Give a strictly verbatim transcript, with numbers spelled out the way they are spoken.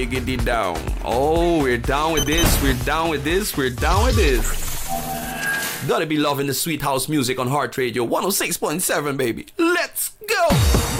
Diggity down. Oh, we're down with this, we're down with this, we're down with this. Gotta be loving the sweet house music on Heart Radio one oh six point seven, baby. Let's go!